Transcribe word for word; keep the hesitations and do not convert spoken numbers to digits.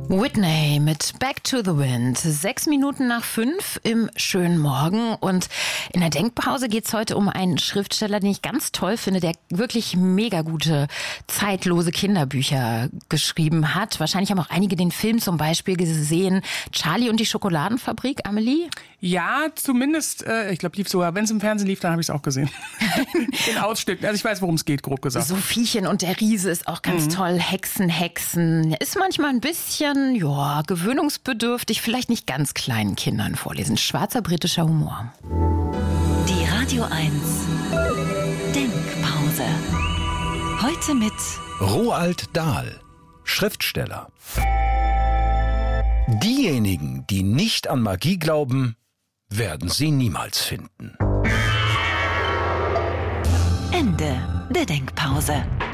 Whitney mit Back to the Wind. Sechs Minuten nach fünf im schönen Morgen. Und in der Denkpause geht es heute um einen Schriftsteller, den ich ganz toll finde, der wirklich mega gute, zeitlose Kinderbücher geschrieben hat. Wahrscheinlich haben auch einige den Film zum Beispiel gesehen. Charlie und die Schokoladenfabrik, Amelie? Ja, zumindest, äh, ich glaube, lief sogar, wenn es im Fernsehen lief, dann habe ich es auch gesehen. In Ausschnitten. Also ich weiß, worum es geht, grob gesagt. Sophiechen und der Riese ist auch ganz mhm. toll. Hexen, Hexen. Ist manchmal ein bisschen, ja, gewöhnungsbedürftig, vielleicht nicht ganz kleinen Kindern vorlesen. Schwarzer britischer Humor. Die Radio eins Denkpause. Heute mit Roald Dahl, Schriftsteller. Diejenigen, die nicht an Magie glauben, werden sie niemals finden. Ende der Denkpause.